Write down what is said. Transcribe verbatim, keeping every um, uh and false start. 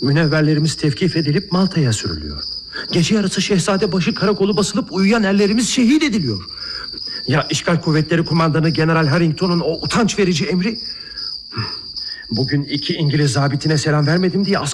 Münevverlerimiz tevkif edilip Malta'ya sürülüyor. Gece yarısı Şehzadebaşı karakolu basılıp uyuyan erlerimiz şehit ediliyor. Ya işgal kuvvetleri kumandanı General Harrington'un o utanç verici emri? Bugün iki İngiliz zabitine selam vermedim diye